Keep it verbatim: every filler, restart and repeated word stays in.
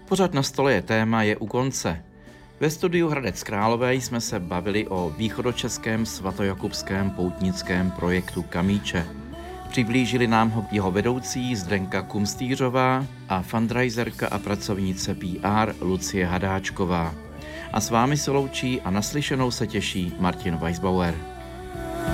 Pořad Na stole je téma je u konce. Ve studiu Hradec Králové jsme se bavili o východočeském svatojakubském poutnickém projektu Kamíče. Přiblížili nám ho jeho vedoucí Zdenka Kumstýřová a fundraiserka a pracovnice P R Lucie Hadáčková. A s vámi se loučí a naslyšenou se těší Martin Weisbauer.